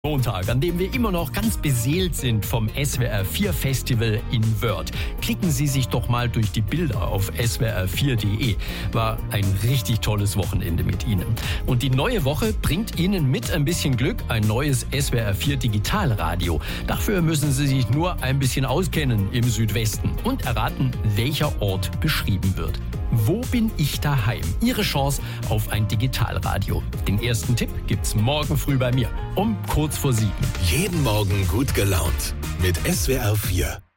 Montag, an dem wir immer noch ganz beseelt sind vom SWR 4 Festival in Wörth. Klicken Sie sich doch mal durch die Bilder auf swr4.de. War ein richtig tolles Wochenende mit Ihnen. Und die neue Woche bringt Ihnen mit ein bisschen Glück ein neues SWR 4 Digitalradio. Dafür müssen Sie sich nur ein bisschen auskennen im Südwesten und erraten, welcher Ort beschrieben wird. Wo bin ich daheim? Ihre Chance auf ein Digitalradio. Den ersten Tipp gibt's morgen früh bei mir um kurz vor 7. Jeden Morgen gut gelaunt mit SWR 4.